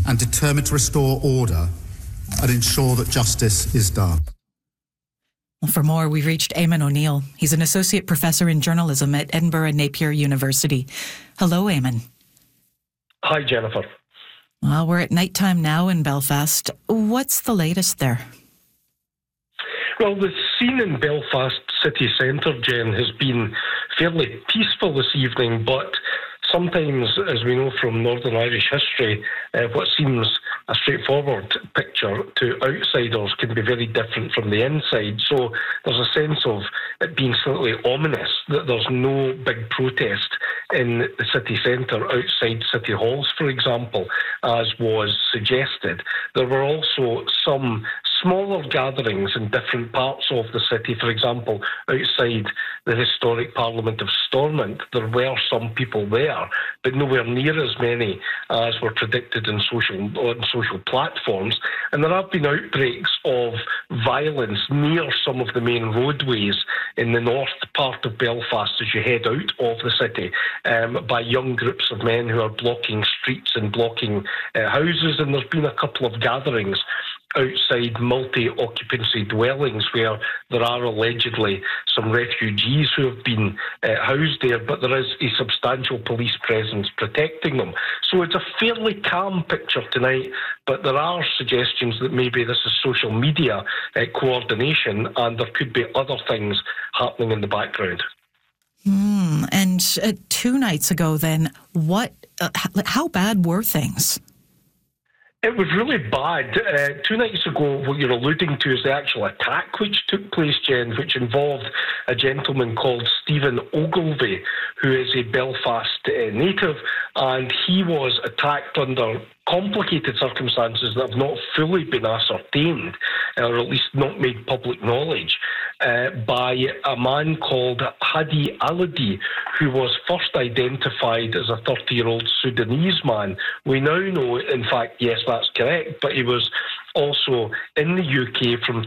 and determined to restore order and ensure that justice is done. For more, we've reached Eamon O'Neill. He's an associate professor in journalism at Edinburgh Napier University. Hello, Eamon. Hi, Jennifer. Well, we're at night time now in Belfast. What's the latest there? Well, the scene in Belfast city centre, Jen, has been fairly peaceful this evening, but sometimes, as we know from Northern Irish history, what seems a straightforward picture to outsiders can be very different from the inside. So there's a sense of it being slightly ominous that there's no big protest in the city centre outside city halls, for example, as was suggested. There were also some smaller gatherings in different parts of the city. For example, outside the historic Parliament of Stormont, there were some people there, but nowhere near as many as were predicted on social platforms. And there have been outbreaks of violence near some of the main roadways in the north part of Belfast as you head out of the city, by young groups of men who are blocking streets and blocking houses. And there's been a couple of gatherings outside multi-occupancy dwellings where there are allegedly some refugees who have been housed there, but there is a substantial police presence protecting them. So it's a fairly calm picture tonight, but there are suggestions that maybe this is social media coordination and there could be other things happening in the background. And 2 nights ago then, how bad were things? It was really bad. 2 nights ago, what you're alluding to is the actual attack which took place, Jen, which involved a gentleman called Stephen Ogilvie, who is a Belfast native, and he was attacked under complicated circumstances that have not fully been ascertained, or at least not made public knowledge, by a man called Hadi Aladi, who was first identified as a 30-year-old Sudanese man. We now know, in fact, yes, that's correct, but he was also in the UK from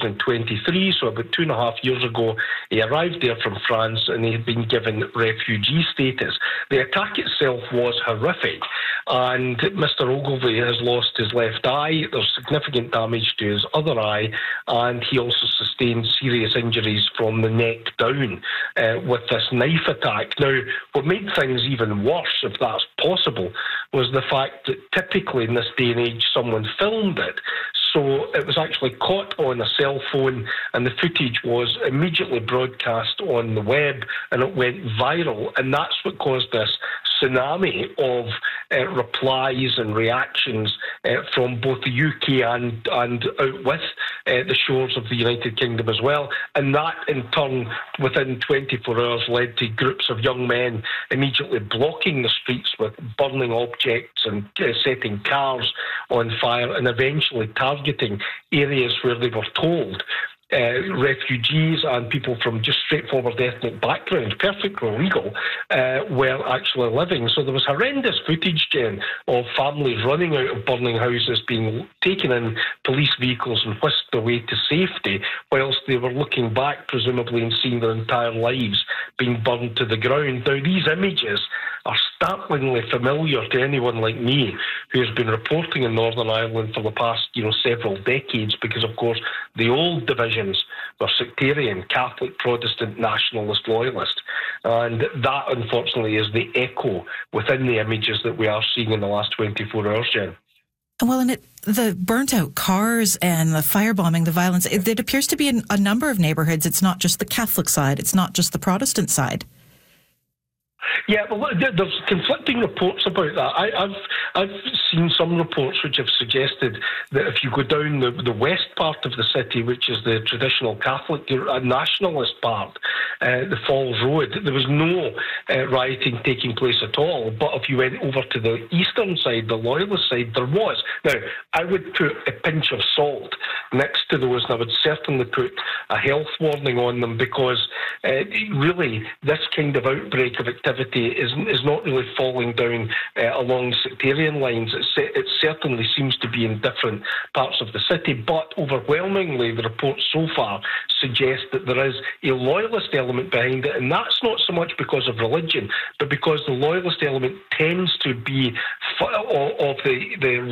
2023, so about 2.5 years ago. He arrived there from France and he had been given refugee status. The attack itself was horrific, and Mr Ogilvie has lost his left eye. There's significant damage to his other eye, and he also sustained serious injuries from the neck down with this knife attack. Now, what made things even worse, if that's possible, was the fact that typically in this day and age someone filmed it. So it was actually caught on a cell phone, and the footage was immediately broadcast on the web, and it went viral. And that's what caused this tsunami of replies and reactions from both the UK and out with the shores of the United Kingdom as well. And that, in turn, within 24 hours, led to groups of young men immediately blocking the streets with burning objects and setting cars on fire, and eventually targeting areas where they were told refugees and people from just straightforward ethnic backgrounds, perfectly legal, were actually living. So there was horrendous footage, Jen, of families running out of burning houses, being taken in police vehicles and whisked away to safety, whilst they were looking back, presumably, and seeing their entire lives being burned to the ground. Now, these images are startlingly familiar to anyone like me who has been reporting in Northern Ireland for the past, several decades, because, of course, the old divisions were sectarian, Catholic, Protestant, nationalist, loyalist. And that, unfortunately, is the echo within the images that we are seeing in the last 24 hours, Jen. Well, and the burnt-out cars and the firebombing, the violence, it appears to be in a number of neighbourhoods. It's not just the Catholic side. It's not just the Protestant side. Yeah, well, there's conflicting reports about that. I've seen some reports which have suggested that if you go down the west part of the city, which is the traditional Catholic nationalist part, the Falls Road, there was no rioting taking place at all. But if you went over to the eastern side, the loyalist side, there was. Now, I would put a pinch of salt next to those, and I would certainly put a health warning on them, because really this kind of outbreak of activity is not really falling down along sectarian lines. It certainly seems to be in different parts of the city, but overwhelmingly the reports so far suggest that there is a loyalist element behind it, and that's not so much because of religion, but because the loyalist element tends to be of the